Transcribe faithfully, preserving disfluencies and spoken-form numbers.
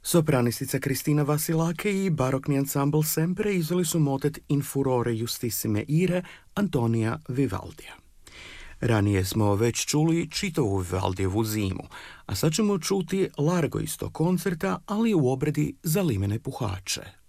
Sopranistica Kristina Vasilake i barokni ansambl Sempre izveli su motet In furore justissime ire Antonija Vivaldija. Ranije smo već čuli čitavu Vivaldijevu zimu, a sad ćemo čuti Largo iz tog koncerta, ali u obradi za limene puhače.